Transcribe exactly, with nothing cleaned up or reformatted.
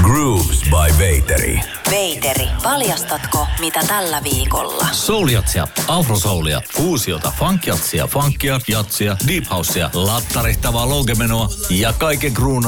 Grooves by Veiteri. Veiteri, paljastatko mitä tällä viikolla? Souljatsia, afrosoulia, fuusiota, funkjatsia, funkia, jatsia, deep housea, lattarihtavaa lonkemenoa ja kaiken kruunaa